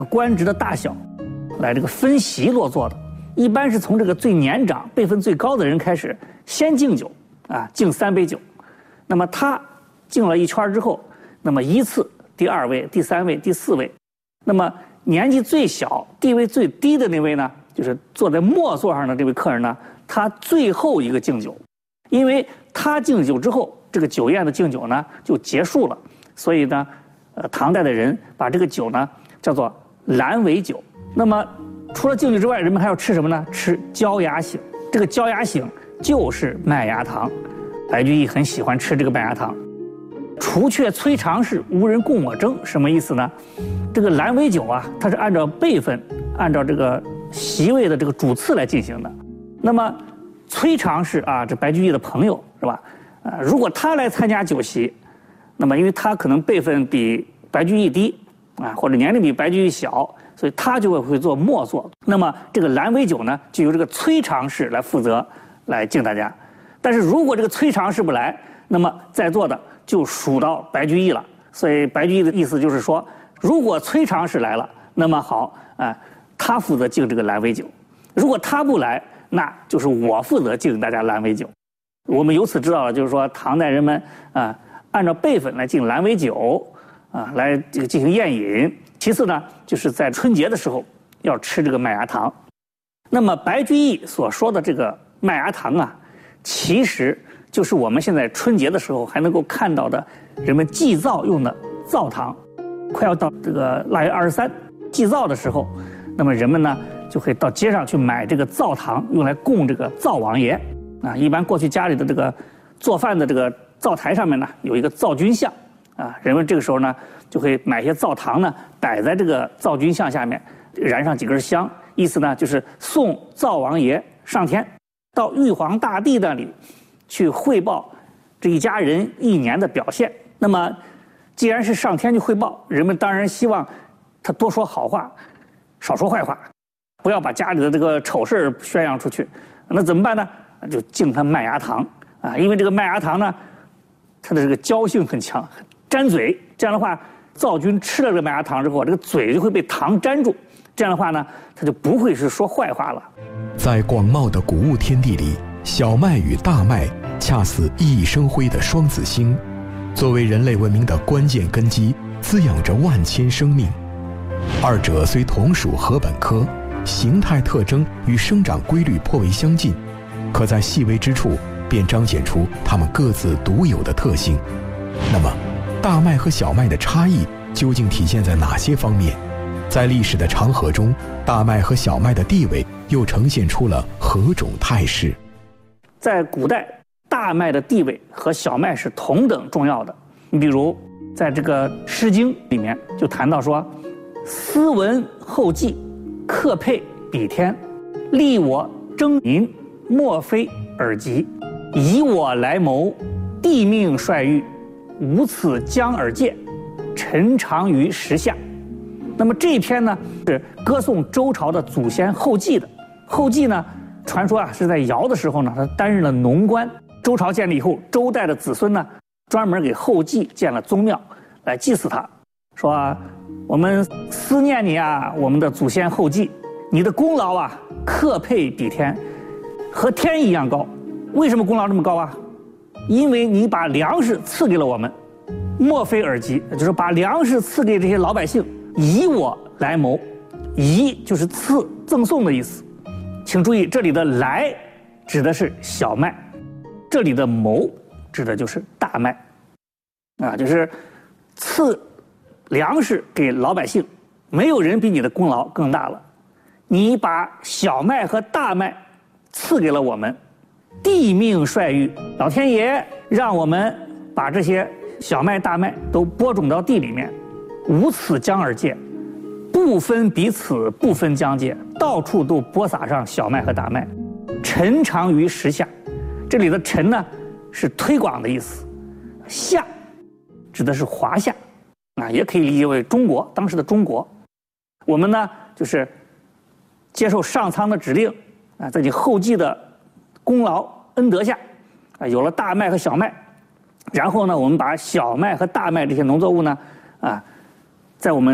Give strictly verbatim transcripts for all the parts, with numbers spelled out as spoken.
官职的大小来这个分席落座的。一般是从这个最年长、辈分最高的人开始，先敬酒啊，敬三杯酒。那么他敬了一圈之后，那么依次第二位、第三位、第四位。那么年纪最小、地位最低的那位呢，就是坐在末座上的这位客人呢，他最后一个敬酒，因为他敬酒之后，这个酒宴的敬酒呢就结束了，所以呢，呃，唐代的人把这个酒呢叫做阑尾酒。那么除了敬酒之外，人们还要吃什么呢？吃焦芽醒。这个焦芽醒就是麦芽糖，白居易很喜欢吃这个麦芽糖。除却崔常侍，无人共我争，什么意思呢？这个阑尾酒啊，它是按照辈分，按照这个席位的这个主次来进行的。那么崔常侍啊，这白居易的朋友是吧？啊，如果他来参加酒席，那么因为他可能辈分比白居易低啊，或者年龄比白居易小，所以他就会会做末座。那么这个阑尾酒呢，就由这个崔常侍来负责来敬大家。但是如果这个崔常侍不来，那么在座的就数到白居易了。所以白居易的意思就是说，如果崔常侍来了，那么好啊、呃，他负责敬这个阑尾酒；如果他不来，那就是我负责敬大家阑尾酒。我们由此知道了，就是说唐代人们啊、呃，按照辈分来敬阑尾酒啊、呃，来这个进行宴饮。其次呢，就是在春节的时候要吃这个麦芽糖。那么白居易所说的这个麦芽糖啊，其实就是我们现在春节的时候还能够看到的人们祭灶用的灶糖。快要到这个腊月二十三祭灶的时候，那么人们呢就会到街上去买这个灶糖，用来供这个灶王爷啊。一般过去家里的这个做饭的这个灶台上面呢有一个灶君像啊，人们这个时候呢就会买一些灶糖呢摆在这个灶君像下面，燃上几根香，意思呢就是送灶王爷上天，到玉皇大帝那里去汇报这一家人一年的表现。那么既然是上天去汇报，人们当然希望他多说好话，少说坏话，不要把家里的这个丑事宣扬出去。那怎么办呢？就敬他麦芽糖啊，因为这个麦芽糖呢，它的这个胶性很强，粘嘴。这样的话，灶君吃了这个麦芽糖之后，这个嘴就会被糖粘住。这样的话呢，他就不会是说坏话了。 在广袤的谷物天地里，小麦与大麦恰似熠熠生辉的双子星，作为人类文明的关键根基，滋养着万千生命。二者虽同属禾本科，形态特征与生长规律颇为相近，可在细微之处便彰显出它们各自独有的特性。那么，大麦和小麦的差异究竟体现在哪些方面？在历史的长河中，大麦和小麦的地位又呈现出了何种态势？ 在古代，大麦的地位和小麦是同等重要的。你比如，在这个《诗经》里面就谈到说：“斯文后稷，克佩比天，利我争民，莫非尔极。以我来谋，地命率域，无此将而戒，臣常于时下。”那么这一篇呢，是歌颂周朝的祖先后稷的。后稷呢，传说啊是在尧的时候呢，他担任了农官。周朝建立以后，周代的子孙呢，专门给后稷建了宗庙，来祭祀他，说啊，我们思念你啊，我们的祖先后稷，你的功劳啊，克佩比天，和天一样高。为什么功劳这么高啊？因为你把粮食赐给了我们，莫非尔极，就是把粮食赐给这些老百姓。以我来谋，以就是赐赠送的意思。请注意，这里的来指的是小麦，这里的谋指的就是大麦，啊，就是赐粮食给老百姓，没有人比你的功劳更大了。你把小麦和大麦赐给了我们，地命率域，老天爷让我们把这些小麦大麦都播种到地里面，无此将而戒，不分彼此，不分疆界，到处都播撒上小麦和大麦。臣常于时下，这里的臣呢是推广的意思，下指的是华夏啊，也可以理解为中国，当时的中国。我们呢就是接受上苍的指令啊，在你后稷的功劳恩德下啊，有了大麦和小麦，然后呢，我们把小麦和大麦这些农作物呢啊，在我们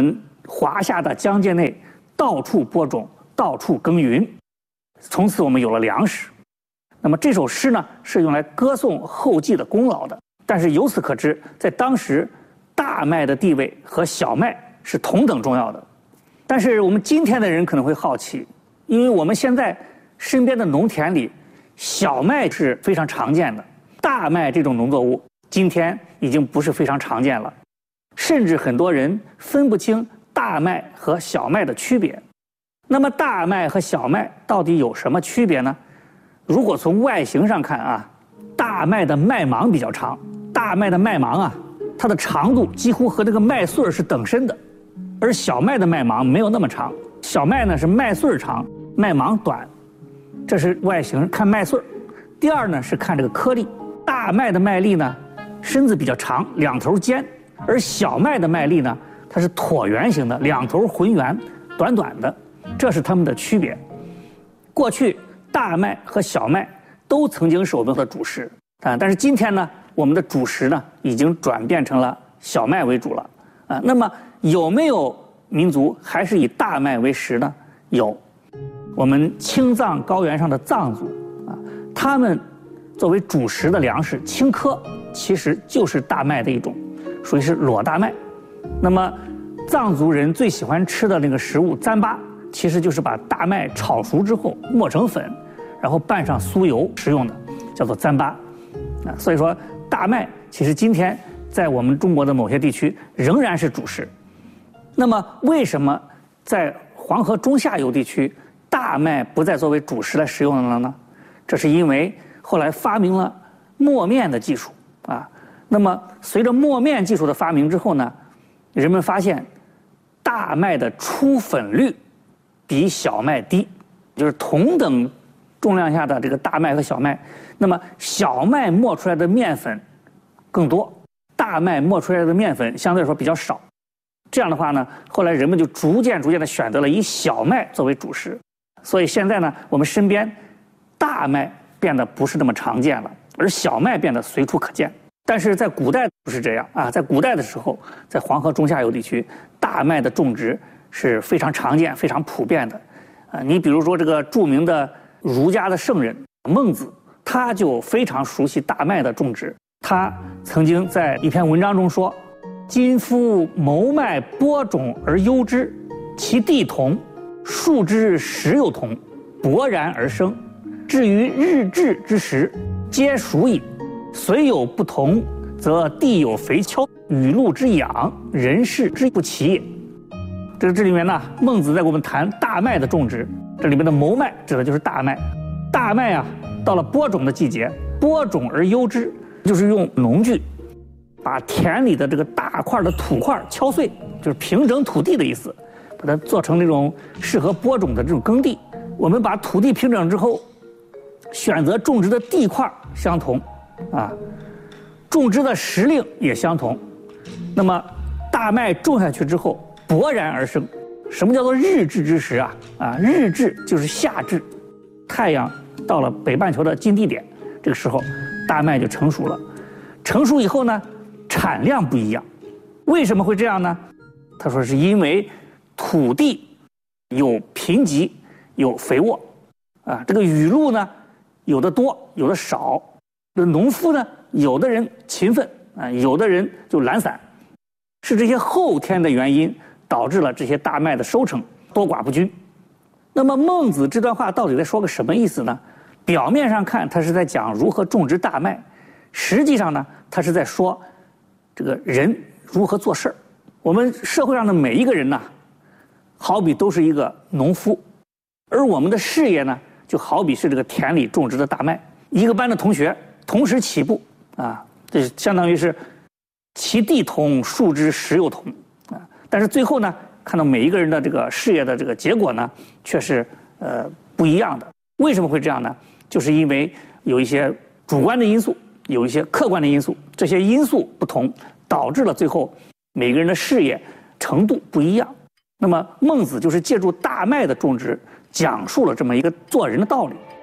华夏的疆界内到处播种，到处耕耘，从此我们有了粮食。那么这首诗呢，是用来歌颂后稷的功劳的。但是由此可知，在当时，大麦的地位和小麦是同等重要的。但是我们今天的人可能会好奇，因为我们现在身边的农田里，小麦是非常常见的，大麦这种农作物今天已经不是非常常见了，甚至很多人分不清大麦和小麦的区别。那么大麦和小麦到底有什么区别呢？如果从外形上看啊，大麦的麦芒比较长，大麦的麦芒啊，它的长度几乎和这个麦穗是等身的，而小麦的麦芒没有那么长。小麦呢是麦穗长，麦芒短，这是外形看麦穗。第二呢是看这个颗粒，大麦的麦粒呢身子比较长，两头尖，而小麦的麦粒呢它是椭圆形的，两头浑圆，短短的，这是它们的区别。过去大麦和小麦都曾经是我们的主食啊，但是今天呢，我们的主食呢已经转变成了小麦为主了啊。那么有没有民族还是以大麦为食呢？有，我们青藏高原上的藏族啊，他们作为主食的粮食，青稞其实就是大麦的一种，属于是裸大麦。那么藏族人最喜欢吃的那个食物糌粑，其实就是把大麦炒熟之后磨成粉，然后拌上酥油食用的，叫做糌粑啊。所以说大麦其实今天在我们中国的某些地区仍然是主食。那么为什么在黄河中下游地区大麦不再作为主食来食用了呢？这是因为后来发明了磨面的技术啊。那么随着磨面技术的发明之后呢，人们发现大麦的出粉率比小麦低，就是同等重量下的这个大麦和小麦，那么小麦磨出来的面粉更多，大麦磨出来的面粉相对来说比较少。这样的话呢，后来人们就逐渐逐渐的选择了以小麦作为主食，所以现在呢，我们身边大麦变得不是那么常见了，而小麦变得随处可见。但是在古代不是这样啊，在古代的时候，在黄河中下游地区，大麦的种植是非常常见、非常普遍的。啊，你比如说这个著名的儒家的圣人孟子，他就非常熟悉大麦的种植。他曾经在一篇文章中说：“今夫谋麦播种而优之，其地同，树之实有同，勃然而生。至于日至之时，皆属矣。虽有不同，则地有肥锹，雨露之养，人事之不齐也。”这个这里面呢，孟子在给我们谈大麦的种植，这里面的谋麦指的就是大麦。大麦啊，到了播种的季节，播种而优之，就是用农具把田里的这个大块的土块敲碎，就是平整土地的意思，把它做成那种适合播种的这种耕地。我们把土地平整之后，选择种植的地块相同啊，种植的时令也相同。那么大麦种下去之后勃然而生。什么叫做日至之时啊？啊，日至就是夏至，太阳到了北半球的近地点，这个时候大麦就成熟了。成熟以后呢，产量不一样。为什么会这样呢？他说是因为土地有贫瘠，有肥沃啊。这个雨露呢，有的多，有的少。这农夫呢，有的人勤奋啊，有的人就懒散，是这些后天的原因导致了这些大麦的收成多寡不均。那么孟子这段话到底在说个什么意思呢？表面上看他是在讲如何种植大麦，实际上呢，他是在说这个人如何做事儿。我们社会上的每一个人呢，好比都是一个农夫，而我们的事业呢，就好比是这个田里种植的大麦。一个班的同学同时起步啊，这相当于是其地同，树之实有同啊。但是最后呢，看到每一个人的这个事业的这个结果呢，却是呃不一样的。为什么会这样呢？就是因为有一些主观的因素，有一些客观的因素，这些因素不同，导致了最后每个人的事业程度不一样。那么孟子就是借助大麦的种植，讲述了这么一个做人的道理。